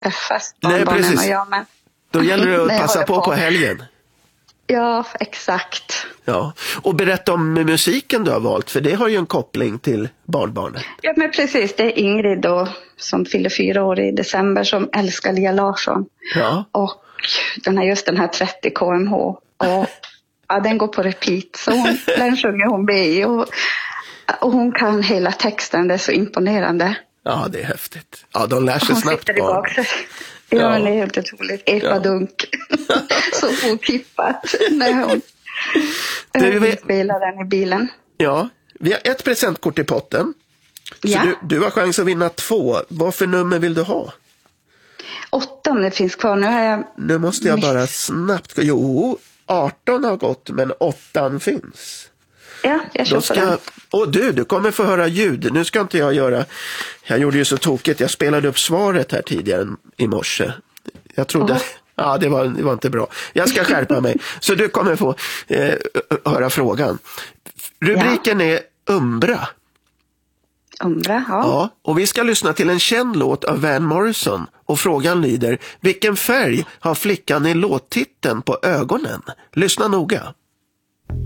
träffas, Nej, barnen precis. och jag. Men då gäller det att Nej, passa håller på helgen. Ja, exakt. Ja. Och berätta om musiken du har valt, för det har ju en koppling till barnbarnet. Ja, men precis. Det är Ingrid då, som fyller 4 år i december, som älskar Lia Larsson. Ja. Och just den här 30 kmh. Och ja, den går på repeat. Så den sjunger hon med i. Och hon kan hela texten, det är så imponerande. Ja, det är häftigt. Ja, de lär sig Hon snabbt sitter i barn. baksätet. Ja, men det är helt otroligt. Epa Dunk. Så otippat när hon spelar den i bilen. Ja, vi har ett presentkort i potten. Så Ja. du har chans att vinna 2. Vad för nummer vill du ha? 8 om det finns kvar. Nu måste jag bara snabbt... Jo, 18 har gått, men 8 finns. Ja, jag köper den. Och du kommer få höra ljud. Nu ska inte jag göra... Jag gjorde ju så tokigt. Jag spelade upp svaret här tidigare i morse. Jag trodde... Ja, det var inte bra. Jag ska skärpa mig. Så du kommer få höra frågan. Rubriken är Umbra. Umbra, ja. Ja, och vi ska lyssna till en känd låt av Van Morrison. Och frågan lyder: vilken färg har flickan i låttiteln på ögonen? Lyssna noga.